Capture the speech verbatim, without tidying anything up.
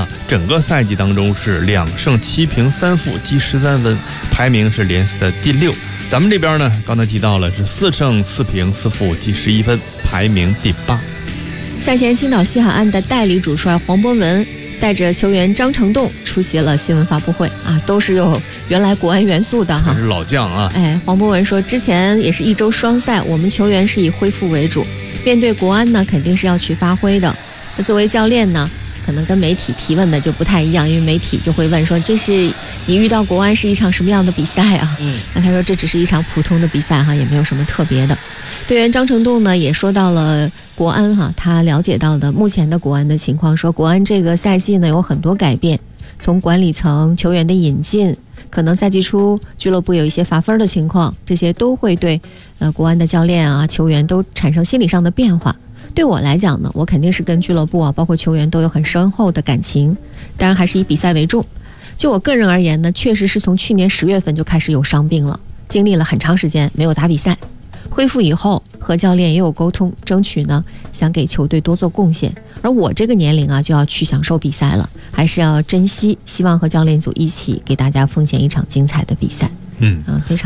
呢，整个赛季当中是两胜七平三负，积十三分，排名是联赛的第六。咱们这边呢，刚才提到了是四胜四平四负，积十一分，排名第八。 赛前青岛西海岸的代理主帅黄博文带着球员张成栋出席了新闻发布会啊，都是有原来国安元素的哈， 是老将啊。 哎，黄博文说，之前也是一周双赛，我们球员是以恢复为主，面对国安呢，肯定是要去发挥的。那作为教练呢，可能跟媒体提问的就不太一样，因为媒体就会问说，这是你遇到国安是一场什么样的比赛啊？嗯，那他说这只是一场普通的比赛哈，也没有什么特别的。队员张成栋呢也说到了国安哈，他了解到的目前的国安的情况，说国安这个赛季呢有很多改变，从管理层、球员的引进，可能赛季初俱乐部有一些罚分的情况，这些都会对呃国安的教练啊、球员都产生心理上的变化。对我来讲呢，我肯定是跟俱乐部啊，包括球员都有很深厚的感情，当然还是以比赛为重。就我个人而言呢，确实是从去年十月份就开始有伤病了，经历了很长时间没有打比赛。恢复以后和教练也有沟通，争取呢想给球队多做贡献。而我这个年龄啊就要去享受比赛了，还是要珍惜，希望和教练组一起给大家奉献一场精彩的比赛。 嗯， 啊，非常